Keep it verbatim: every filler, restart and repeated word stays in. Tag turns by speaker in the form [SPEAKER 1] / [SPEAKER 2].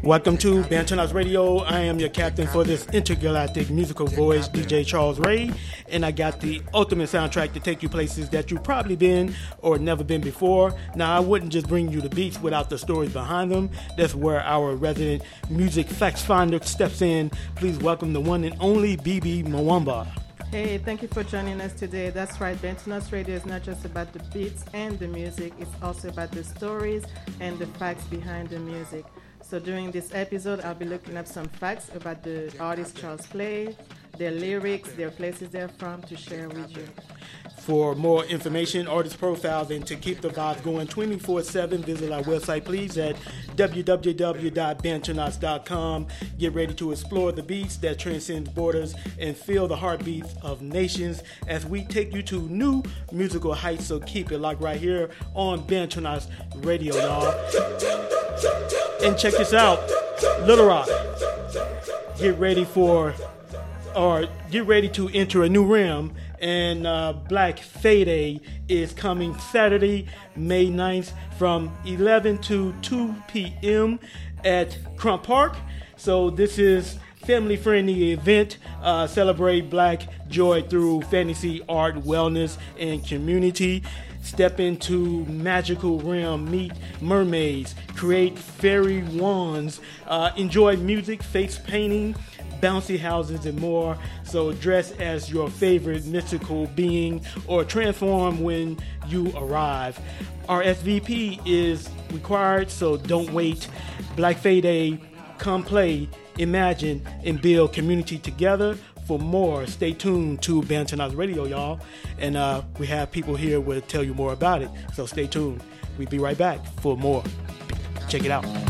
[SPEAKER 1] Welcome to Bantonas Radio. I am your captain for this intergalactic musical voyage, D J Charles Ray, and I got the ultimate soundtrack to take you places that you've probably been or never been before. Now, I wouldn't just bring you the beats without the stories behind them. That's where our resident music facts finder steps in. Please welcome the one and only B B Mwamba.
[SPEAKER 2] Hey, thank you for joining us today. That's right, Bantonas Radio is not just about the beats and the music, it's also about the stories and the facts behind the music. So during this episode, I'll be looking up some facts about the artist Charles Clay, their lyrics, their places they're from to share with you.
[SPEAKER 1] For more information, artist profiles, and to keep the vibes going twenty-four seven, visit our website, please, at w w w dot bantonas dot com. Get ready to explore the beats that transcend borders and feel the heartbeats of nations as we take you to new musical heights. So keep it locked right here on Bantonas Radio, y'all. And check this out, Little Rock. Get ready for, or get ready to enter a new realm. And uh, Black Fayday is coming Saturday, May ninth from eleven to two p.m. at Crump Park. So this is family-friendly event. Uh, celebrate Black joy through fantasy, art, wellness, and community. Step into magical realm, meet mermaids, create fairy wands, uh, enjoy music, face painting, bouncy houses, and more. So dress as your favorite mystical being or transform when you arrive. R S V P is required, so don't wait. Black Fayday, come play, imagine, and build community together. For more, stay tuned to Bantonas Radio, y'all. And uh, we have people here who will tell you more about it. So stay tuned. We'll be right back for more. Check it out.